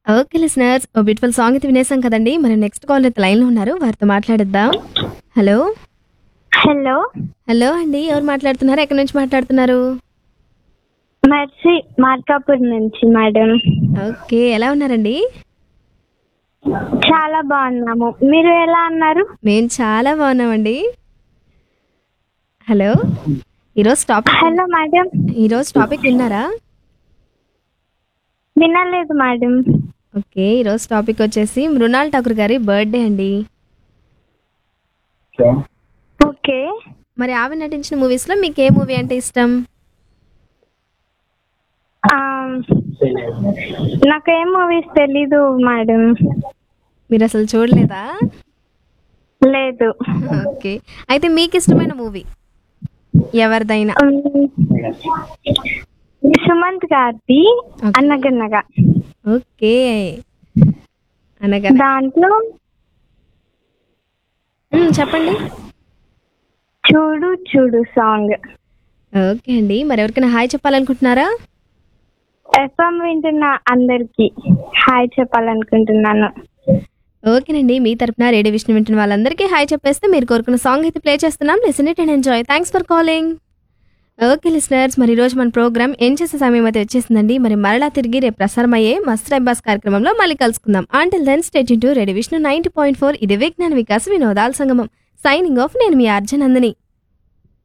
Okay listeners, ఓ beautiful song అయితే వినేసాం కదండీ! మరి నెక్స్ట్ కాలర్ అయితే లైన్‌లో ఉన్నారు. వారితో మాట్లాడేద్దాం. హలో! హలో. హలో అండి. ఎవరు మాట్లాడుతున్నారు? ఎక్కడి నుంచి మాట్లాడుతున్నారు? మెర్సీ మార్కాపూర్ నుంచి మేడం. ఓకే. ఎలా ఉన్నారండి? చాలా బాగున్నాము. మీరు ఎలా అన్నారు? మేము చాలా బాగున్నామండి. హలో! ఈరోజు టాపిక్ హలో మేడం. ఈరోజు టాపిక్ విన్నారా? వినలేదు మేడం. ఓకే. ఈరోజు టాపిక్ వచ్చేసి మృణాల్ ఠాకూర్ గారి బర్త్‌డే అండి. ఓకే. మరి ఆవిడ నటించిన మూవీస్‌లో మీకు ఏ మూవీ అంటే ఇష్టం? ఆ, నాకేం మూవీస్ తెలీదు మేడం. మీరు అసలు చూడలేదా? లేదు. ఓకే. అయితే మీకు ఇష్టమైన మూవీ ఎవరిదైనా? సుమంత్ గారిది ఓకే. అన్నగన్నగా. ఓకే. అనగన దాంట్లో చెప్పండి. చూడు చూడు సాంగ్. ఓకే అండి. మరి ఎవరికైనా హాయ్ చెప్పాలనుకుంటున్నారా? ఎఫ్ఎం వింటున్న అందరికి హాయ్ చెప్పాలనుకుంటున్నాను. ఓకేనండి. మీ తరపున రేడియో విష్ణు వింటున్న వాళ్ళందరికీ హాయ్ చెప్పేస్తే మీరు కోరుకున్న సాంగ్ అయితే ప్లే చేస్తున్నాం. Listen it and enjoy. Thanks for calling. Okay listeners, మరి ఈరోజు మన ప్రోగ్రామ్ ఏం చేసే సమయం అయితే వచ్చేసిందండి. మరి మరలా తిరిగి రేపు ప్రసారం అయ్యే మస్త్ టైం పాస్ కార్యక్రమంలో మళ్ళీ కలుసుకుందాం. Until then stay tune to radio Vishnu 90.4. ఇది విజ్ఞాన వికాస్ వినోదాల సంగమం. Signing off. నేను మీ ఆర్జే నందిని.